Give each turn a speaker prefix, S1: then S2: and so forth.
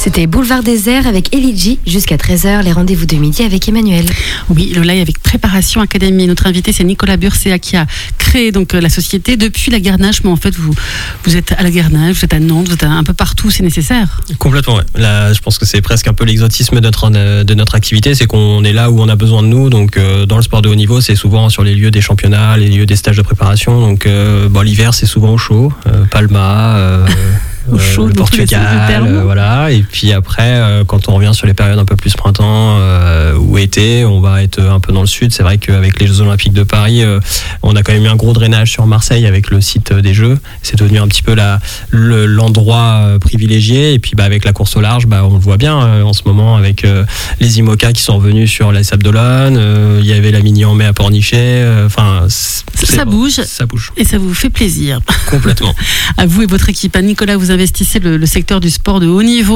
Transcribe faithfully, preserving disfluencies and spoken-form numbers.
S1: C'était Boulevard Désert avec Elie jusqu'à treize heures, les rendez-vous de midi avec Emmanuel.
S2: Oui, le live avec Préparation Académie. Notre invité, c'est Nicolas Burcea qui a créé donc la société depuis la Garnache. Mais en fait, vous, vous êtes à la Garnache, vous êtes à Nantes, vous êtes un peu partout, c'est nécessaire.
S3: Complètement, ouais. Là, je pense que c'est presque un peu l'exotisme de notre, de notre activité, c'est qu'on est là où on a besoin de nous. Donc, euh, dans le sport de haut niveau, c'est souvent sur les lieux des championnats, les lieux des stages de préparation. Donc, euh, bon, l'hiver, c'est souvent au chaud, euh, Palma. Euh,
S2: Au chaud,
S3: euh, le Portugal, euh, voilà. Et puis après, euh, quand on revient sur les périodes un peu plus printemps euh, ou été, on va être un peu dans le sud. C'est vrai qu'avec les Jeux Olympiques de Paris, euh, on a quand même eu un gros drainage sur Marseille avec le site des Jeux. C'est devenu un petit peu la, le, l'endroit privilégié. Et puis bah, avec la course au large, bah, on le voit bien euh, en ce moment avec euh, les IMOCA qui sont revenus sur la Sables d'Olonne. Euh, il y avait la Mini en mai à Pornichet. Enfin, euh,
S2: ça bouge. Ça bouge. Et ça vous fait plaisir.
S3: Complètement.
S2: À vous et votre équipe. À Nicolas, vous investissez le, le secteur du sport de haut niveau.